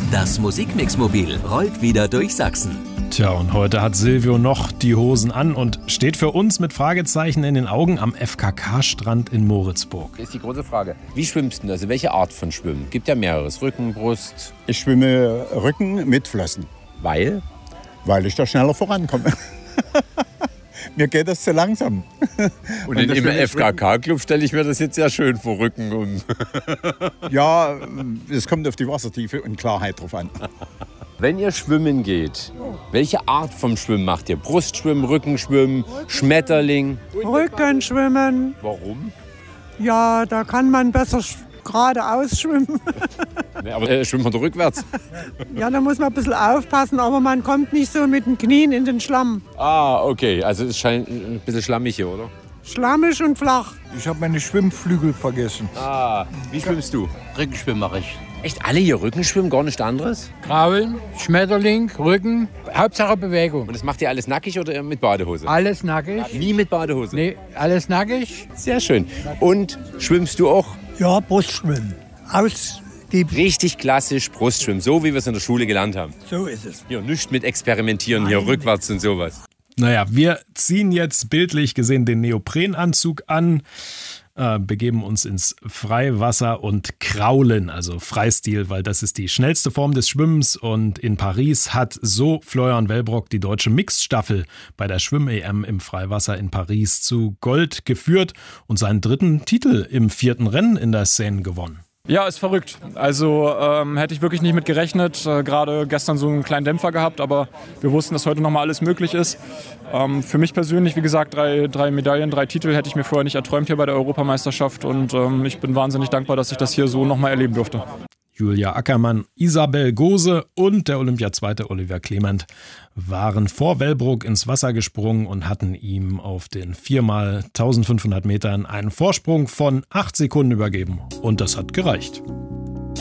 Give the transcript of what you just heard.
Das Musikmix-Mobil rollt wieder durch Sachsen. Tja, und heute hat Silvio noch die Hosen an und steht für uns mit Fragezeichen in den Augen am FKK-Strand in Moritzburg. Das ist die große Frage. Wie schwimmst du? Also welche Art von Schwimmen? Gibt ja mehreres. Rücken, Brust. Ich schwimme Rücken mit Flossen. Weil? Weil ich da schneller vorankomme. Mir geht das zu langsam. Und im FKK-Club stelle ich mir das jetzt sehr schön vor, Rücken und... Ja, es kommt auf die Wassertiefe und Klarheit drauf an. Wenn ihr schwimmen geht, welche Art vom Schwimmen macht ihr? Brustschwimmen, Rückenschwimmen, Schmetterling? Rückenschwimmen. Warum? Ja, da kann man besser geradeaus schwimmen. Nee, aber schwimmt man doch rückwärts. Ja, da muss man ein bisschen aufpassen, aber man kommt nicht so mit den Knien in den Schlamm. Ah, okay. Also es scheint ein bisschen schlammig hier, oder? Schlammig und flach. Ich habe meine Schwimmflügel vergessen. Ah, wie schwimmst du? Rückenschwimmen mache ich. Echt alle hier Rückenschwimmen, gar nichts anderes? Krabbeln, Schmetterling, Rücken, Hauptsache Bewegung. Und das macht ihr alles nackig oder mit Badehose? Alles nackig. Nie mit Badehose? Nee, alles nackig. Sehr schön. Und schwimmst du auch? Ja, Brustschwimmen. Ausgiebig. Richtig klassisch Brustschwimmen, so wie wir es in der Schule gelernt haben. So ist es. Hier, nichts mit experimentieren, hier rückwärts und sowas. Naja, wir ziehen jetzt bildlich gesehen den Neoprenanzug an, begeben uns ins Freiwasser und kraulen, also Freistil, weil das ist die schnellste Form des Schwimmens. Und in Paris hat so Florian Wellbrock die deutsche Mixstaffel bei der Schwimm-EM im Freiwasser in Paris zu Gold geführt und seinen 3. Titel im 4. Rennen in der Seine gewonnen. Ja, ist verrückt. Also hätte ich wirklich nicht mit gerechnet. Gerade gestern so einen kleinen Dämpfer gehabt, aber wir wussten, dass heute nochmal alles möglich ist. Für mich persönlich, wie gesagt, 3 Medaillen, 3 Titel hätte ich mir vorher nicht erträumt hier bei der Europameisterschaft. Und ich bin wahnsinnig dankbar, dass ich das hier so nochmal erleben durfte. Julia Ackermann, Isabel Gose und der Olympiazweite Oliver Clement waren vor Wellbrock ins Wasser gesprungen und hatten ihm auf den 4x1500 Metern einen Vorsprung von 8 Sekunden übergeben. Und das hat gereicht.